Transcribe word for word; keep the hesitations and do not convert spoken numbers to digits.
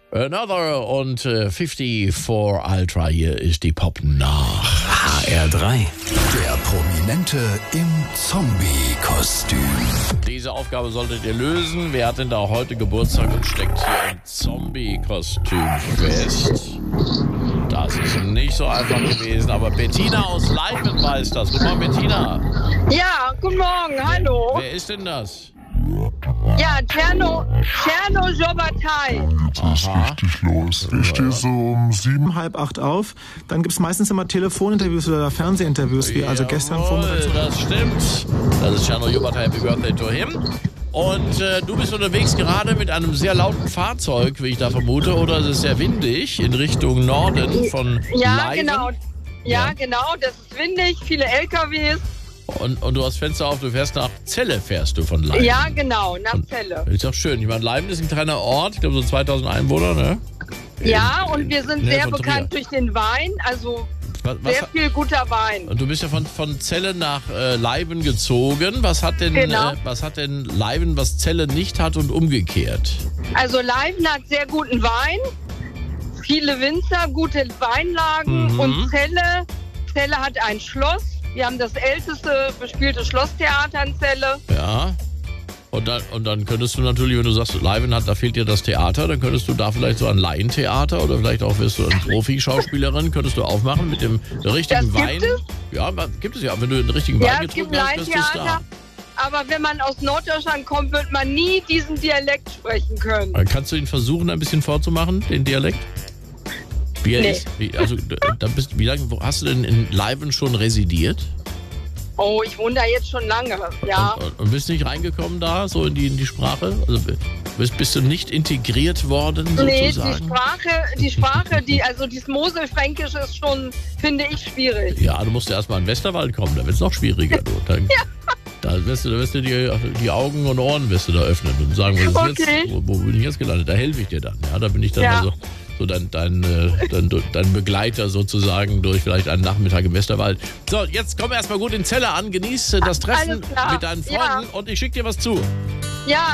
Another und äh, fünfundfünfzig Ultra, hier ist die Pop nach H R drei. Der Prominente im Zombie-Kostüm. Diese Aufgabe solltet ihr lösen. Wer hat denn da heute Geburtstag und steckt hier im Zombie-Kostüm fest? Das ist nicht so einfach gewesen, aber Bettina aus Leiben weiß das. Guten Morgen, Bettina. Ja, guten Morgen, hallo. Wer ist denn das? Ja, Tscherno, Tscherno Jobatai. Jetzt ist richtig los. Ich stehe so um sieben, halb acht auf. Dann gibt es meistens immer Telefoninterviews oder Fernsehinterviews, wie also gestern Jawohl, Vormittag. das stimmt. Das ist Tscherno Jobatai, Happy Birthday to him. Und äh, du bist unterwegs gerade mit einem sehr lauten Fahrzeug, wie ich da vermute, oder es ist sehr windig in Richtung Norden von Ja, Leiben. genau. Ja, Ja. genau, das ist windig, viele L K Ws. Und, und du hast Fenster auf, du fährst nach Celle, fährst du von Leiben. Ja, genau, nach Celle. Ist doch schön. Ich meine, Leiben ist ein kleiner Ort, ich glaube so zweitausend Einwohner, ne? Ja, In- und wir sind in der sehr von bekannt Trier. durch den Wein, also Was, was, sehr viel guter Wein. und du bist ja von, von Celle nach äh, Leiben gezogen. Was hat denn Genau. äh, was hat denn Leiben, was Celle nicht hat und umgekehrt? Also Leiben hat sehr guten Wein, viele Winzer, gute Weinlagen Mhm. und Celle, Celle hat ein Schloss. Wir haben das älteste bespielte Schlosstheater in Celle. Ja. Und dann, und dann könntest du natürlich, wenn du sagst, Leiben hat, da fehlt dir das Theater, dann könntest du da vielleicht so ein Laientheater oder vielleicht auch wirst du eine Profi-Schauspielerin, könntest du aufmachen mit dem richtigen Das gibt Wein. es? Ja, gibt es ja. Wenn du den richtigen Ja, Wein es gibt getrunken hast, bist du Star. Laientheater. Aber wenn man aus Norddeutschland kommt, wird man nie diesen Dialekt sprechen können. Äh, Kannst du ihn versuchen, ein bisschen vorzumachen, den Dialekt? Wie er Nee. ist? Wie, also, da bist, wie lange wo- hast du denn in Leiben schon residiert? Oh, ich wohne da jetzt schon lange. Ja, Und, und bist nicht reingekommen da, so in die, in die Sprache? Also bist, bist du nicht integriert worden, nee, die sozusagen? Sprache, die Sprache, die, also dieses Moselfränkisch ist schon, finde ich, schwierig. Ja, du musst ja erstmal in den Westerwald kommen, da wird es noch schwieriger. Du. Dann, Da wirst du, da wirst du die, die Augen und Ohren wirst du da öffnen und sagen, was ist Okay. jetzt, wo, wo bin ich jetzt gelandet? Da helfe ich dir dann. Ja, da bin ich dann Ja. also so dein, dein, äh, dein, dein Begleiter sozusagen durch vielleicht einen Nachmittag im Westerwald. So, jetzt komm erstmal gut in Celle an, genieße das Treffen Alles klar. mit deinen Ja. Freunden und ich schicke dir was zu. Ja,